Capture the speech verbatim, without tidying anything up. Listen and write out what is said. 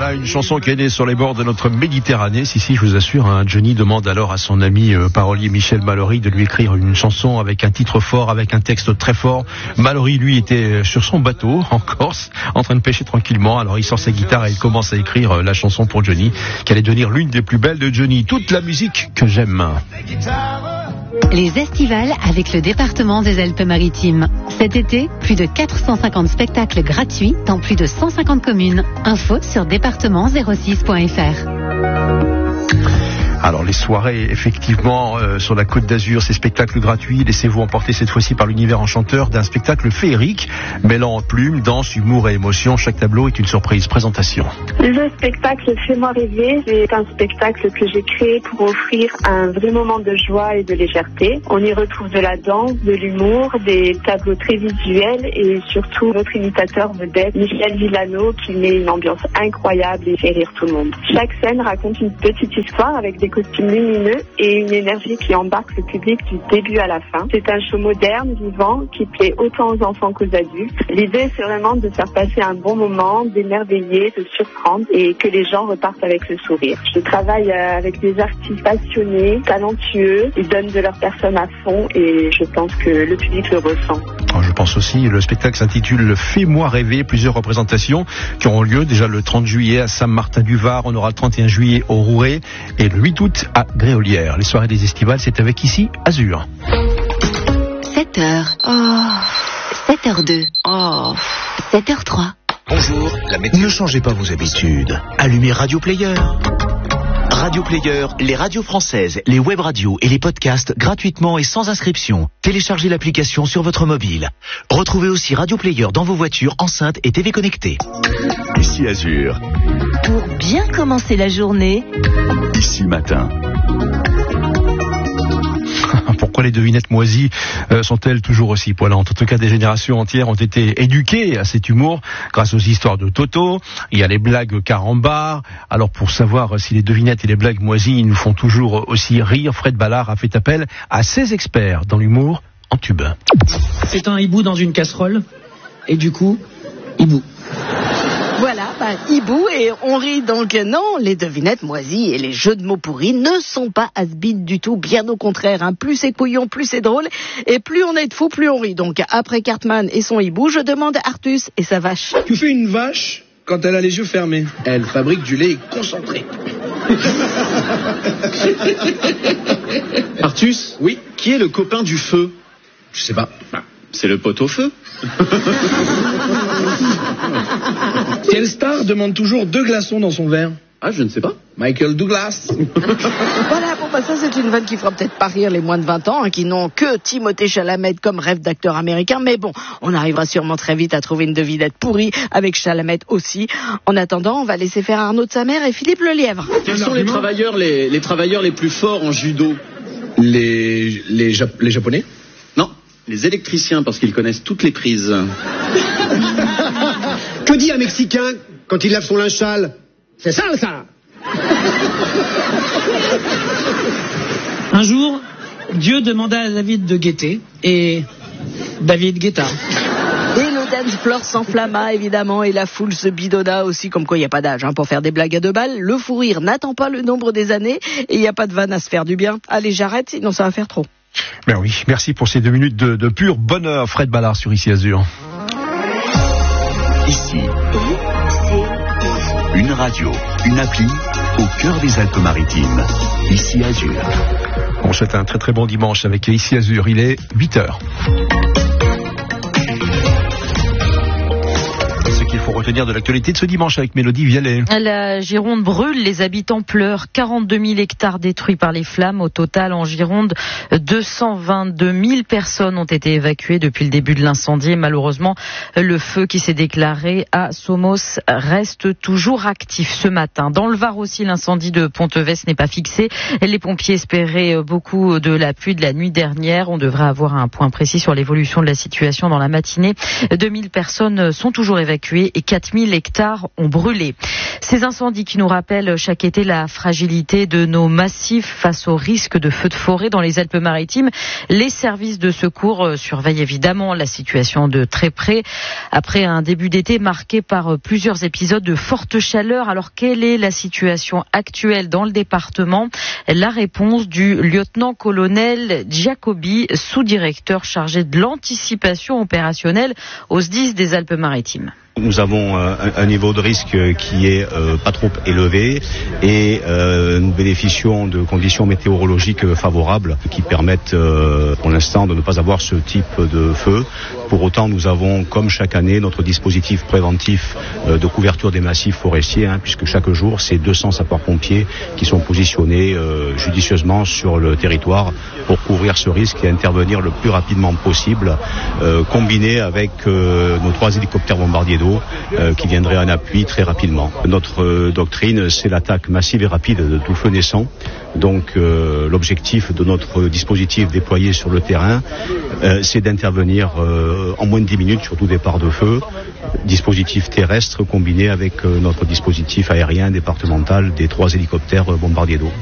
Voilà une chanson qui est née sur les bords de notre Méditerranée. Si, si, je vous assure, hein, Johnny demande alors à son ami euh, parolier Michel Mallory de lui écrire une chanson avec un titre fort, avec un texte très fort. Mallory, lui, était sur son bateau en Corse, en train de pêcher tranquillement. Alors il sort sa guitare et il commence à écrire euh, la chanson pour Johnny, qui allait devenir l'une des plus belles de Johnny. Toute la musique que j'aime. Les estivales avec le département des Alpes-Maritimes. Cet été, plus de quatre cent cinquante spectacles gratuits dans plus de cent cinquante communes. Info sur département zéro six point f r. Alors les soirées, effectivement, euh, sur la Côte d'Azur, ces spectacles gratuits, laissez-vous emporter cette fois-ci par l'univers enchanteur d'un spectacle féerique, mêlant plumes, danse, humour et émotion. Chaque tableau est une surprise. Présentation. Le spectacle Fais-moi rêver, c'est un spectacle que j'ai créé pour offrir un vrai moment de joie et de légèreté. On y retrouve de la danse, de l'humour, des tableaux très visuels et surtout notre imitateur vedette, Michel Villano, qui met une ambiance incroyable et fait rire tout le monde. Chaque scène raconte une petite histoire avec des costumes lumineux et une énergie qui embarque le public du début à la fin. C'est un show moderne, vivant, qui plaît autant aux enfants qu'aux adultes. L'idée, c'est vraiment de faire passer un bon moment, d'émerveiller, de surprendre et que les gens repartent avec le sourire. Je travaille avec des artistes passionnés, talentueux. Ils donnent de leur personne à fond et je pense que le public le ressent. Je pense aussi, le spectacle s'intitule Fais-moi rêver. Plusieurs représentations qui auront lieu déjà le trente juillet à Saint-Martin-du-Var. On aura le trente et un juillet au Rouret et le huit août à Gréolières. Les soirées des estivales, c'est avec ici Azur. sept heures. Oh. sept heures deux. Oh. sept heures trois. Bonjour, la météo. Ne changez pas vos habitudes. Allumez Radio Player. Radio Player, les radios françaises, les web radios et les podcasts gratuitement et sans inscription. Téléchargez l'application sur votre mobile. Retrouvez aussi Radio Player dans vos voitures, enceintes et T V connectées. Ici Azur. Pour bien commencer la journée. Ici Matin. Pourquoi les devinettes moisies euh, sont-elles toujours aussi poilantes? En tout cas, des générations entières ont été éduquées à cet humour grâce aux histoires de Toto. Il y a les blagues carambar. Alors, pour savoir si les devinettes et les blagues moisies nous font toujours aussi rire, Fred Ballard a fait appel à ses experts dans l'humour en tube. C'est un hibou dans une casserole. Et du coup, hibou. Voilà, bah, hibou, et on rit donc. Non, les devinettes moisies et les jeux de mots pourris ne sont pas has-been du tout, bien au contraire. Hein. Plus c'est couillon, plus c'est drôle, et plus on est de fous, plus on rit. Donc après Cartman et son hibou, je demande à Artus et sa vache. Que fait une vache quand elle a les yeux fermés? Elle fabrique du lait concentré. Artus? Oui. Qui est le copain du feu? Je sais pas. Bah, c'est le pot au feu. Quelle star demande toujours deux glaçons dans son verre? Ah, je ne sais pas. Michael Douglas. Voilà, bon bah ça c'est une vanne qui fera peut-être pas rire les moins de vingt ans, hein, qui n'ont que Timothée Chalamet comme rêve d'acteur américain, mais bon, on arrivera sûrement très vite à trouver une devinette pourrie avec Chalamet aussi. En attendant, on va laisser faire Arnaud de sa mère et Philippe Lelièvre. Quels sont les travailleurs les, les travailleurs les plus forts en judo? Les, les, Jap- les Japonais? Non, les électriciens, parce qu'ils connaissent toutes les prises. Que dit un Mexicain quand il lave son linge sale? C'est sale, ça. Un jour, Dieu demanda à David de guetter, et David guetta. Et le dance floor s'enflamma évidemment, et la foule se bidonna aussi, comme quoi il n'y a pas d'âge hein, pour faire des blagues à deux balles. Le fou rire n'attend pas le nombre des années, et il n'y a pas de vanne à se faire du bien. Allez, j'arrête, sinon ça va faire trop. Ben oui, merci pour ces deux minutes de, de pur bonheur, Fred Ballard sur Ici Azur. Ici, une radio, une appli au cœur des Alpes-Maritimes. Ici Azur. On souhaite un très très bon dimanche avec Ici Azur. Il est huit heures. Ce qu'il faut retenir de l'actualité de ce dimanche avec Mélodie Vialet. La Gironde brûle, les habitants pleurent. quarante-deux mille hectares détruits par les flammes. Au total, en Gironde, deux cent vingt-deux mille personnes ont été évacuées depuis le début de l'incendie. Malheureusement, le feu qui s'est déclaré à Somos reste toujours actif ce matin. Dans le Var aussi, l'incendie de Pontevès n'est pas fixé. Les pompiers espéraient beaucoup de la pluie de la nuit dernière. On devrait avoir un point précis sur l'évolution de la situation dans la matinée. deux mille personnes sont toujours évacuées évacués et quatre mille hectares ont brûlé. Ces incendies qui nous rappellent chaque été la fragilité de nos massifs face au risque de feux de forêt dans les Alpes-Maritimes. Les services de secours surveillent évidemment la situation de très près. Après un début d'été marqué par plusieurs épisodes de forte chaleur, alors quelle est la situation actuelle dans le département? La réponse du lieutenant-colonel Giacobi, sous-directeur chargé de l'anticipation opérationnelle au S D I S des Alpes-Maritimes. Nous avons un, un niveau de risque qui est euh, pas trop élevé et euh, nous bénéficions de conditions météorologiques favorables qui permettent euh, pour l'instant de ne pas avoir ce type de feu. Pour autant, nous avons, comme chaque année, notre dispositif préventif euh, de couverture des massifs forestiers, hein, puisque chaque jour, c'est deux cents sapeurs-pompiers qui sont positionnés euh, judicieusement sur le territoire pour couvrir ce risque et intervenir le plus rapidement possible, euh, combiné avec euh, nos trois hélicoptères bombardiers d'eau Euh, qui viendrait en appui très rapidement. Notre euh, doctrine, c'est l'attaque massive et rapide de tout feu naissant. Donc euh, l'objectif de notre dispositif déployé sur le terrain, euh, c'est d'intervenir euh, en moins de dix minutes sur tout départ de feu, dispositif terrestre combiné avec euh, notre dispositif aérien départemental des trois hélicoptères bombardiers d'eau.